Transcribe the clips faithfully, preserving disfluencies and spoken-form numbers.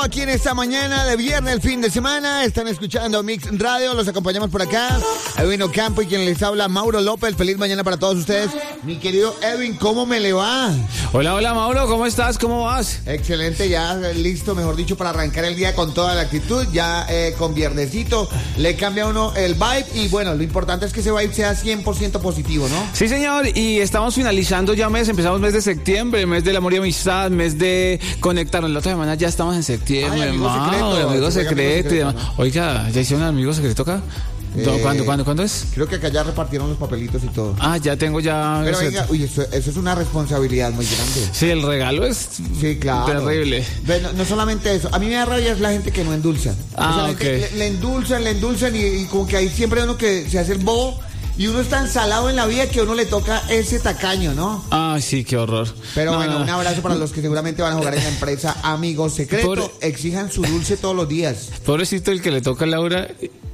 Aquí en esta mañana de viernes, el fin de semana, están escuchando Mix Radio, los acompañamos por acá, Edwin Ocampo y quien les habla, Mauro López. Feliz mañana para todos ustedes. Mi querido Edwin, ¿cómo me le va? Hola, hola Mauro, ¿cómo estás? ¿Cómo vas? Excelente, ya listo, mejor dicho, para arrancar el día con toda la actitud, ya eh, con viernesito, le cambia a uno el vibe y bueno, lo importante es que ese vibe sea cien por ciento positivo, ¿no? Sí, señor, y estamos finalizando ya mes, empezamos mes de septiembre, mes del amor y amistad, mes de conectarnos. La otra semana ya estamos en septiembre. Ay, amigo Mao, secreto, amigo secreto, amigo secreto y demás. ¿no? Oiga, ¿ya hicieron un amigo secreto acá? Eh, ¿Cuándo, cuándo, cuándo es? Creo que acá ya repartieron los papelitos y todo. Ah, ya tengo ya... Pero venga, uy, eso, eso es una responsabilidad muy grande. Sí, el regalo es Sí, claro. terrible. Bueno, no solamente eso, a mí me da rabia es la gente que no endulza. Ah, o sea, la ok. gente le, le endulzan, le endulzan y, y como que hay siempre uno que se hace el bobo y uno es tan salado en la vida que a uno le toca ese tacaño, ¿no? Ah, sí, qué horror. Pero No, bueno, no. un abrazo para los que seguramente van a jugar en la empresa Amigos Secreto. Pobre- Exijan su dulce todos los días. Pobrecito el que le toca a Laura.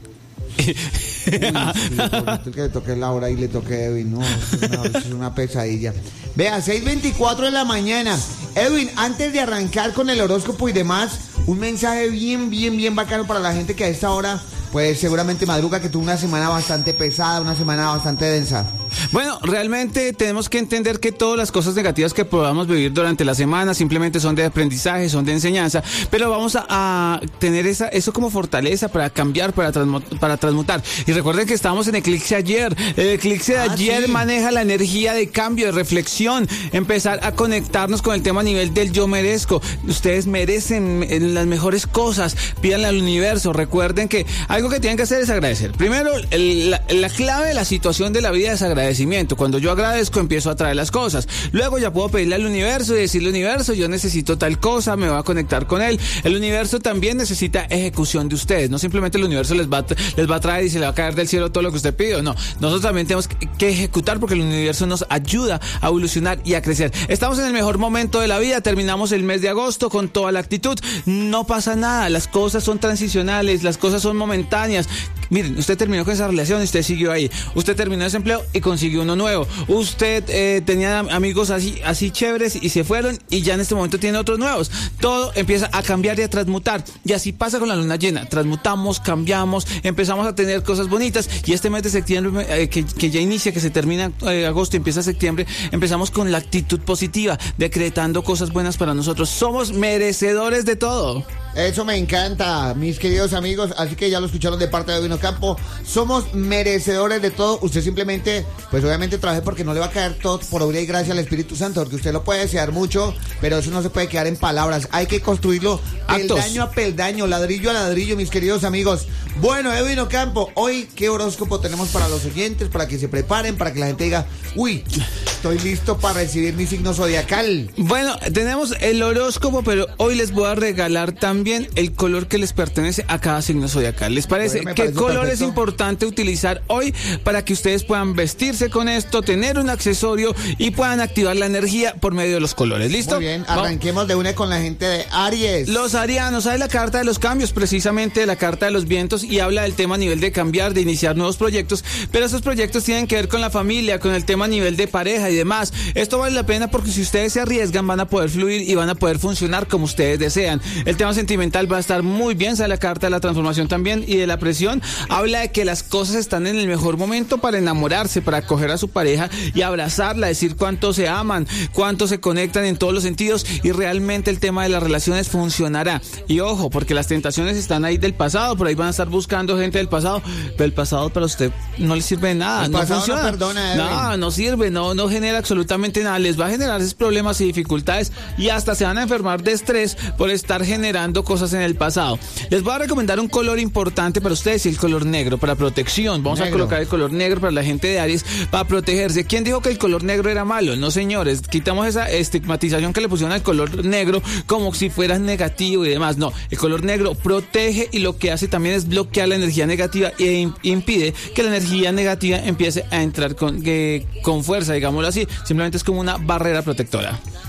Uy, sí, pobrecito el que le toque Laura y le toque Edwin, no, eso es una, eso es una pesadilla. Vea, seis veinticuatro de la mañana. Edwin, antes de arrancar con el horóscopo y demás, un mensaje bien, bien, bien bacano para la gente que a esta hora, pues seguramente madruga, que tuvo una semana bastante pesada, una semana bastante densa. Bueno, realmente tenemos que entender que todas las cosas negativas que podamos vivir durante la semana simplemente son de aprendizaje, son de enseñanza, pero vamos a, a tener esa, eso como fortaleza para cambiar, para, transmu- para transmutar. Y recuerden que estábamos en eclipse ayer. El eclipse de Ah, ayer sí. maneja la energía de cambio, de reflexión, empezar a conectarnos con el tema a nivel del yo merezco. Ustedes merecen eh, las mejores cosas, pídanle al universo. Recuerden que algo que tienen que hacer es agradecer. Primero, el- la, la clave de la situación de la vida es agradecimiento. Cuando yo agradezco, empiezo a traer las cosas. Luego ya puedo pedirle al universo y decirle: universo, yo necesito tal cosa, me voy a conectar con él. El universo también necesita ejecución de ustedes. No simplemente el universo les va, a, les va a traer y se le va a caer del cielo todo lo que usted pide. No, nosotros también tenemos que, que ejecutar, porque el universo nos ayuda a evolucionar y a crecer. Estamos en el mejor momento de la vida. Terminamos el mes de agosto con toda la actitud. No pasa nada. Las cosas son transicionales, las cosas son momentáneas. Miren, usted terminó con esa relación y usted siguió ahí. Usted terminó ese empleo y consiguió uno nuevo. Usted eh, tenía amigos así, así chéveres y se fueron y ya en este momento tiene otros nuevos. Todo empieza a cambiar y a transmutar. Y así pasa con la luna llena. Transmutamos, cambiamos, empezamos a tener cosas bonitas. Y este mes de septiembre, eh, que, que ya inicia, que se termina eh, agosto y empieza septiembre, empezamos con la actitud positiva, decretando cosas buenas para nosotros. Somos merecedores de todo. Eso me encanta, mis queridos amigos, así que ya lo escucharon de parte de Edwin Ocampo. Somos merecedores de todo. Usted simplemente, pues obviamente trabaje, porque no le va a caer todo por obra y gracia al Espíritu Santo, porque usted lo puede desear mucho, pero eso no se puede quedar en palabras. Hay que construirlo Actos. peldaño a peldaño, ladrillo a ladrillo, mis queridos amigos. Bueno, Edwin Ocampo, hoy qué horóscopo tenemos para los oyentes, para que se preparen, para que la gente diga: uy, estoy listo para recibir mi signo zodiacal. Bueno, tenemos el horóscopo, pero hoy les voy a regalar también el color que les pertenece a cada signo zodiacal. ¿Les parece? Bueno, me ¿Qué parece color perfecto. es importante utilizar hoy para que ustedes puedan vestirse con esto, tener un accesorio y puedan activar la energía por medio de los colores? ¿Listo? Muy bien, Vamos. arranquemos de una con la gente de Aries. Los arianos, ¿sabe la carta de los cambios? Precisamente la carta de los vientos, y habla del tema a nivel de cambiar, de iniciar nuevos proyectos, pero esos proyectos tienen que ver con la familia, con el tema a nivel de pareja y demás. Esto vale la pena porque si ustedes se arriesgan van a poder fluir y van a poder funcionar como ustedes desean. El tema sentimental va a estar muy bien, sale la carta de la transformación también y de la presión. Habla de que las cosas están en el mejor momento para enamorarse, para acoger a su pareja y abrazarla, decir cuánto se aman, cuánto se conectan en todos los sentidos, y realmente el tema de las relaciones funcionará. Y ojo, porque las tentaciones están ahí del pasado, por ahí van a estar buscando gente del pasado, pero el pasado para usted no le sirve de nada, El no pasado no funciona. perdona, Edwin. no, no sirve, no, no genera absolutamente nada, les va a generar esos problemas y dificultades, y hasta se van a enfermar de estrés por estar generando cosas en el pasado. Les voy a recomendar un color importante para ustedes, el color negro, para protección. Vamos Negro. a colocar el color negro para la gente de Aries, para protegerse. ¿Quién dijo que el color negro era malo? No, señores, quitamos esa estigmatización que le pusieron al color negro como si fuera negativo y demás. No, el color negro protege, y lo que hace también es bloquear la energía negativa e im- impide que la energía negativa empiece a entrar con, que, con fuerza, digámoslo así. Simplemente es como una barrera protectora.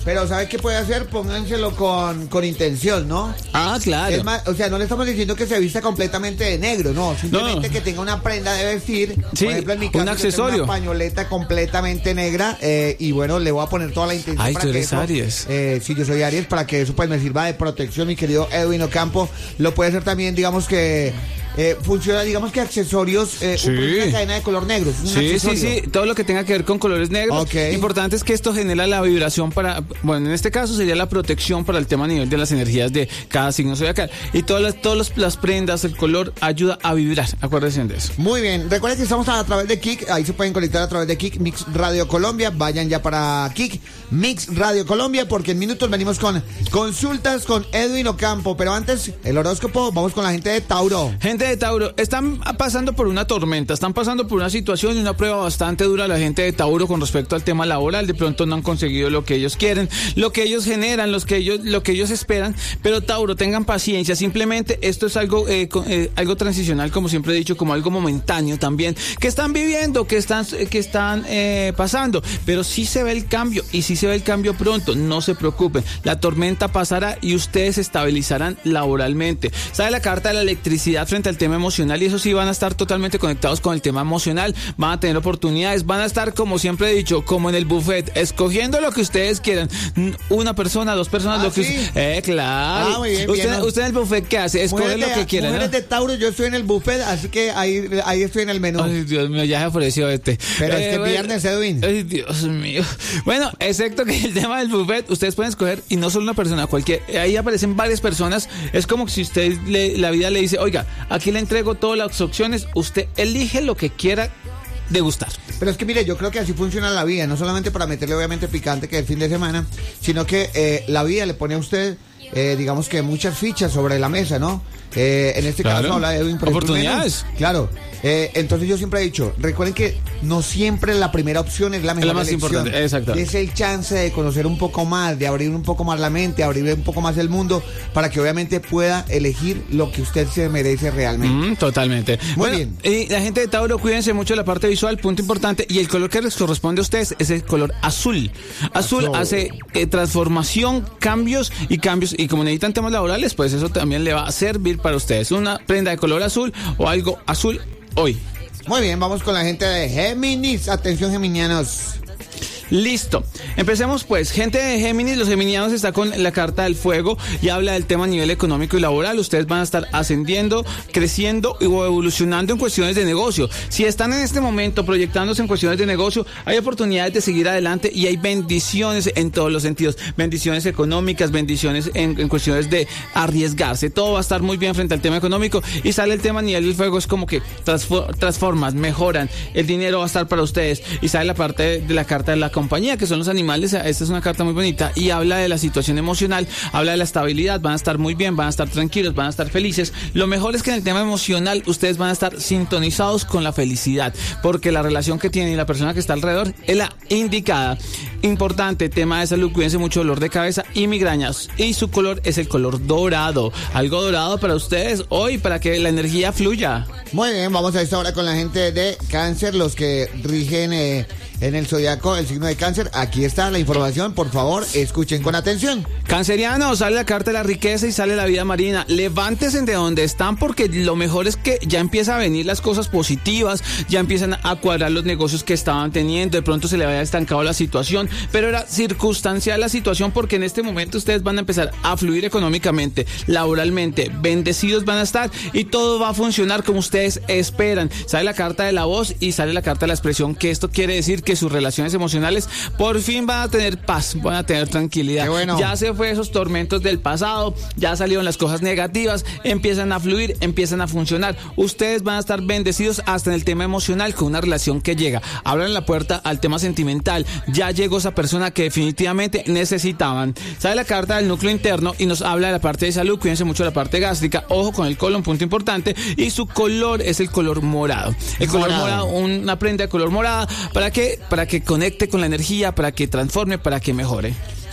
Pero ¿sabe qué puede hacer? Pónganselo con, con intención, ¿no? Ah, claro. Es más, o sea, no le estamos diciendo que se vista completamente de negro, no. Simplemente no. que tenga una prenda de vestir. Sí, por ejemplo, en mi caso, un accesorio. Una pañoleta completamente negra. Eh, y bueno, le voy a poner toda la intención. Ay, para tú que eres eso, Aries. Eh, sí, yo soy Aries, para que eso pues me sirva de protección, mi querido Edwin Ocampo. Lo puede hacer también, digamos que... Eh, funciona, digamos que accesorios, eh, sí. una cadena de color negro. Un sí, accesorio. sí, sí, todo lo que tenga que ver con colores negros. Okay. Importante es que esto genera la vibración para, bueno, en este caso sería la protección para el tema a nivel de las energías de cada signo zodiacal. Y todas las, todas las, las prendas, el color ayuda a vibrar. Acuérdense de eso. Muy bien, recuerden que estamos a través de Kik, ahí se pueden conectar a través de Kik Mix Radio Colombia. Vayan ya para Kik Mix Radio Colombia, porque en minutos venimos con consultas con Edwin Ocampo. Pero antes, el horóscopo, vamos con la gente de Tauro. Gente de Tauro, están pasando por una tormenta, están pasando por una situación y una prueba bastante dura la gente de Tauro con respecto al tema laboral. De pronto no han conseguido lo que ellos quieren, lo que ellos generan, los que ellos, lo que ellos esperan. Pero Tauro, tengan paciencia. Simplemente esto es algo, eh, eh, algo transicional, como siempre he dicho, como algo momentáneo también, que están viviendo, que están, que están eh, pasando. Pero sí se ve el cambio, y sí se ve el cambio pronto. No se preocupen. La tormenta pasará y ustedes se estabilizarán laboralmente. Sale la carta de la electricidad frente al tema emocional, y eso sí, van a estar totalmente conectados con el tema emocional, van a tener oportunidades, van a estar, como siempre he dicho, como en el buffet, escogiendo lo que ustedes quieran. Una persona, dos personas, ¿Ah, lo que sí? Eh, claro. Ah, muy bien, usted, bien, ¿no? usted en el buffet, ¿qué hace? Escoge lo que quiera, mujeres ¿no? de Tauro, yo estoy en el buffet, así que ahí, ahí estoy en el menú. Ay, Dios mío, ya se ofreció este. Pero eh, es que bueno, viernes, Edwin. Ay, Dios mío. Bueno, excepto que el tema del buffet, ustedes pueden escoger, y no solo una persona, cualquier. Ahí aparecen varias personas. Es como si usted, le, la vida le dice, oiga, aquí le entrego todas las opciones, usted elige lo que quiera degustar. Pero es que mire, yo creo que así funciona la vida, no solamente para meterle obviamente picante que es el fin de semana, sino que eh, la vida le pone a usted, eh, digamos que muchas fichas sobre la mesa, ¿no? Eh, en este claro. caso habla de Edwin, oportunidades. Claro. Eh, entonces yo siempre he dicho, recuerden que no siempre la primera opción es la mejor, es la más elección. importante, exacto. Es el chance de conocer un poco más, de abrir un poco más la mente, abrir un poco más el mundo, para que obviamente pueda elegir lo que usted se merece realmente. Mm, totalmente. Muy bueno, bien. Y la gente de Tauro, cuídense mucho de la parte visual, punto importante. Y el color que les corresponde a ustedes es el color azul. Azul, azul. hace eh, transformación, cambios y cambios. Y como necesitan temas laborales, pues eso también le va a servir para ustedes. Una prenda de color azul o algo azul hoy. Muy bien, vamos con la gente de Géminis. Atención, geminianos. Listo. Empecemos pues. Gente de Géminis, los geminianos está con la carta del fuego y habla del tema a nivel económico y laboral. Ustedes van a estar ascendiendo, creciendo o evolucionando en cuestiones de negocio. Si están en este momento proyectándose en cuestiones de negocio, hay oportunidades de seguir adelante y hay bendiciones en todos los sentidos. Bendiciones económicas, bendiciones en, en cuestiones de arriesgarse. Todo va a estar muy bien frente al tema económico y sale el tema a nivel del fuego. Es como que transformas, mejoran. El dinero va a estar para ustedes y sale la parte de, de la carta de la compañía, que son los animales. Esta es una carta muy bonita y habla de la situación emocional, habla de la estabilidad. Van a estar muy bien, van a estar tranquilos, van a estar felices. Lo mejor es que en el tema emocional ustedes van a estar sintonizados con la felicidad, porque la relación que tienen y la persona que está alrededor es la indicada. Importante, tema de salud, cuídense mucho, dolor de cabeza y migrañas. Y su color es el color dorado. Algo dorado para ustedes hoy, para que la energía fluya. Muy bien, vamos a esta hora con la gente de Cáncer, los que rigen eh, en el zodiaco el signo de Cáncer. Aquí está la información, por favor, escuchen con atención. Canceriano, sale la carta de la riqueza y sale la vida marina. Levántese de donde están, porque lo mejor es que ya empieza a venir las cosas positivas, ya empiezan a cuadrar los negocios que estaban teniendo. De pronto se le había estancado la situación, pero era circunstancial la situación, porque en este momento ustedes van a empezar a fluir económicamente, laboralmente, bendecidos van a estar y todo va a funcionar como ustedes esperan. Sale la carta de la voz y sale la carta de la expresión, que esto quiere decir que sus relaciones emocionales por fin van a tener paz, van a tener tranquilidad. Qué bueno. Ya se fue esos tormentos del pasado, ya salieron las cosas negativas, empiezan a fluir, empiezan a funcionar. Ustedes van a estar bendecidos hasta en el tema emocional, con una relación que llega. Abran la puerta al tema sentimental. Ya llegó esa persona que definitivamente necesitaban. Sale la carta del núcleo interno y nos habla de la parte de salud. Cuídense mucho de la parte gástrica. Ojo con el colon, punto importante. Y su color es el color morado. El color morado, morado una prenda de color morada. ¿Para qué? Para que conecte con la energía, para que transforme, para que mejore.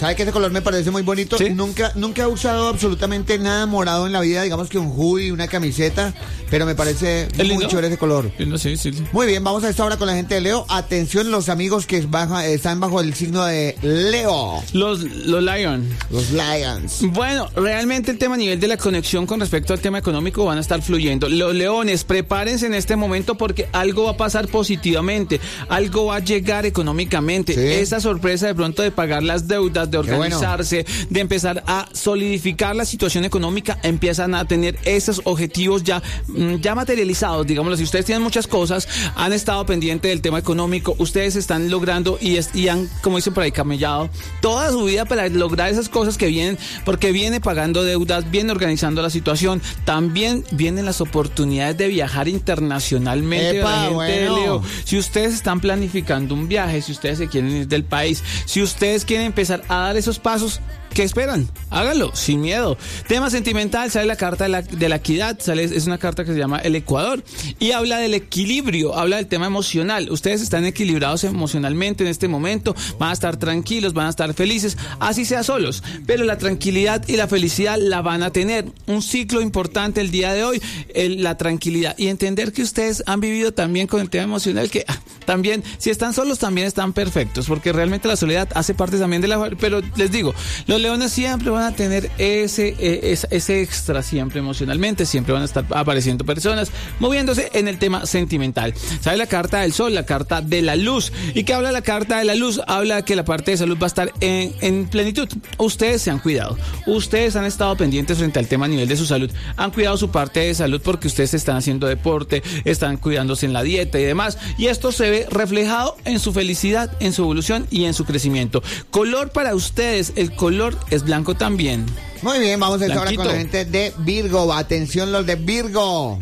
¿Sabe que ese color me parece muy bonito? ¿Sí? Nunca, nunca he usado absolutamente nada morado en la vida, digamos que un hoodie, una camiseta, pero me parece ¿Es muy lindo? chévere ese color. Lindo, sí, sí, sí. Muy bien, vamos a esta hora con la gente de Leo. Atención, los amigos que baja, están bajo el signo de Leo. Los, los Lion. Los Lions. Bueno, realmente el tema a nivel de la conexión con respecto al tema económico van a estar fluyendo. Los leones, prepárense en este momento porque algo va a pasar positivamente, algo va a llegar económicamente. Sí. Esa sorpresa de pronto de pagar las deudas, de organizarse, bueno. de empezar a solidificar la situación económica, empiezan a tener esos objetivos ya, ya materializados, digámoslo. Si ustedes tienen muchas cosas, han estado pendientes del tema económico, ustedes están logrando y, es, y han, como dicen por ahí, camellado toda su vida para lograr esas cosas que vienen, porque viene pagando deudas, viene organizando la situación, también vienen las oportunidades de viajar internacionalmente. Epa, la gente bueno. de Leo, si ustedes están planificando un viaje, si ustedes se quieren ir del país, si ustedes quieren empezar a dar esos pasos, ¿qué esperan? Háganlo, sin miedo. Tema sentimental, sale la carta de la, de la equidad, sale, es una carta que se llama el Ecuador y habla del equilibrio, habla del tema emocional. Ustedes están equilibrados emocionalmente en este momento, van a estar tranquilos, van a estar felices, así sea solos, pero la tranquilidad y la felicidad la van a tener. Un ciclo importante el día de hoy, el, la tranquilidad y entender que ustedes han vivido también con el tema emocional, que ah, también, si están solos, también están perfectos, porque realmente la soledad hace parte también de la... Pero les digo, los leones siempre van a tener ese, ese, ese extra siempre emocionalmente, siempre van a estar apareciendo personas moviéndose en el tema sentimental. ¿Sabe la carta del sol? La carta de la luz. ¿Y qué habla la carta de la luz? Habla que la parte de salud va a estar en, en plenitud. Ustedes se han cuidado, ustedes han estado pendientes frente al tema a nivel de su salud, han cuidado su parte de salud porque ustedes están haciendo deporte, están cuidándose en la dieta y demás, y esto se ve reflejado en su felicidad, en su evolución y en su crecimiento. Color para ustedes, el color es blanco también. Muy bien, vamos a estar ahora Blanquito. con la gente de Virgo. Atención, los de Virgo.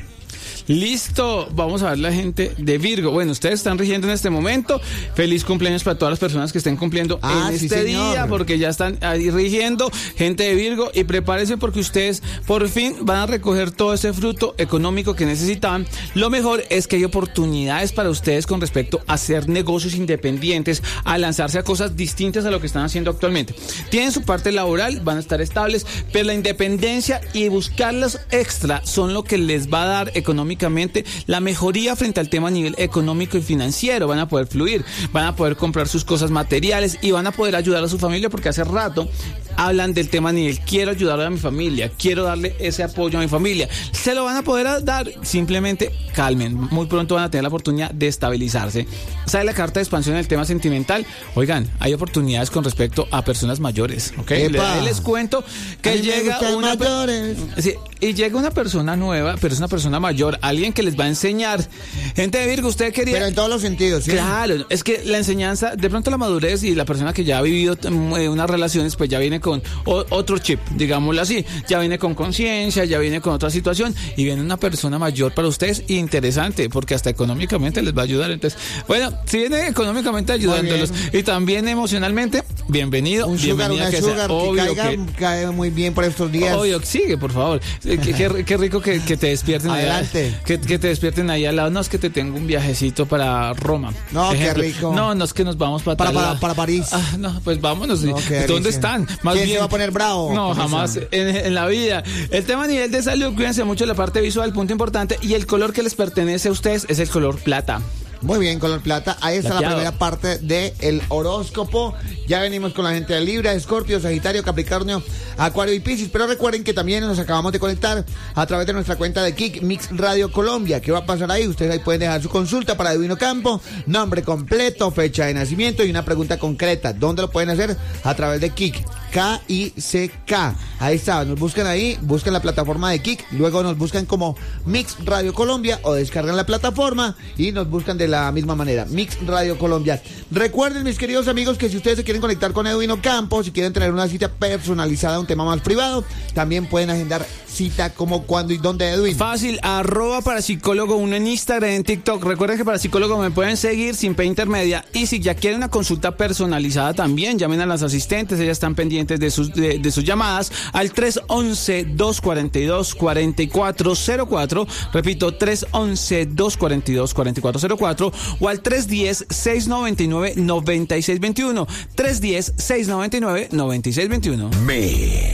Listo, vamos a ver la gente de Virgo. Bueno, ustedes están rigiendo en este momento. Feliz cumpleaños para todas las personas que estén cumpliendo Ah, en sí, este señor. día, porque ya están ahí rigiendo. Gente de Virgo, y prepárense porque ustedes por fin van a recoger todo ese fruto económico que necesitaban. Lo mejor es que hay oportunidades para ustedes con respecto a hacer negocios independientes, a lanzarse a cosas distintas a lo que están haciendo actualmente. Tienen su parte laboral, van a estar estables, pero la independencia y buscarlos extra son lo que les va a dar económicamente la mejoría frente al tema a nivel económico y financiero. Van a poder fluir, van a poder comprar sus cosas materiales y van a poder ayudar a su familia, porque hace rato hablan del tema a nivel quiero ayudar a mi familia, quiero darle ese apoyo a mi familia. Se lo van a poder dar, simplemente calmen, muy pronto van a tener la oportunidad de estabilizarse. ¿Sabe la carta de expansión del tema sentimental? Oigan, hay oportunidades con respecto a personas mayores, ¿ok? Epa. Les, les cuento que A mí me llega gustan una mayores. Sí, y llega una persona nueva, pero es una persona mayor, alguien que les va a enseñar. Gente de Virgo, usted quería... Pero en todos los sentidos, ¿sí? Claro, es que la enseñanza, de pronto la madurez y la persona que ya ha vivido eh, unas relaciones, pues ya viene con o, otro chip, digámoslo así, ya viene con conciencia, ya viene con otra situación y viene una persona mayor para ustedes, interesante, porque hasta económicamente les va a ayudar. Entonces, bueno, si viene económicamente ayudándolos y también emocionalmente, bienvenido, Un sugar, bienvenida una que sugar, sea. que Obvio caiga, que, cae muy bien por estos días. obvio, sigue, por favor. Eh, Qué, qué- qué rico que, que te despierten allá, Adelante. que, que te despierten ahí al lado. No, es que te tengo un viajecito para Roma. No, qué rico. No, no es que nos vamos para Para- tal para- lado. para París. Ah, no, pues vámonos. No, qué ¿Dónde delicia. están? Más ¿Quién bien, se va a poner bravo No, con jamás eso? en, en la vida. El tema a nivel de salud, cuídense mucho de la parte visual, punto importante. Y el color que les pertenece a ustedes es el color plata. Muy bien, color plata. Ahí está Plateado. la primera parte del horóscopo. Ya venimos con la gente de Libra, Escorpio, Sagitario, Capricornio, Acuario y Piscis. Pero recuerden que también nos acabamos de conectar a través de nuestra cuenta de Kik Mix Radio Colombia. ¿Qué va a pasar ahí? Ustedes ahí pueden dejar su consulta para Divino Campo, nombre completo, fecha de nacimiento y una pregunta concreta. ¿Dónde lo pueden hacer? A través de Kik. K I C K. Ahí está, nos buscan ahí, buscan la plataforma de Kik, luego nos buscan como Mix Radio Colombia o descargan la plataforma y nos buscan de la misma manera, Mix Radio Colombia. Recuerden, mis queridos amigos, que si ustedes se quieren conectar con Edwin Ocampo, si quieren tener una cita personalizada, un tema más privado, también pueden agendar cita, como cuándo y dónde, Edwin? Fácil, arroba parapsicólogo uno en Instagram, en TikTok. Recuerden que parapsicólogo me pueden seguir sin P intermedia. Y si ya quieren una consulta personalizada también, llamen a las asistentes, ellas están pendientes de sus, de, de sus llamadas al tres once, dos cuarenta y dos, cuarenta y cuatro cero cuatro. Repito, tres once, dos cuarenta y dos, cuarenta y cuatro cero cuatro o al tres diez, seis noventa y nueve, noventa y seis veintiuno. tres diez, seis noventa y nueve, noventa y seis veintiuno. Me.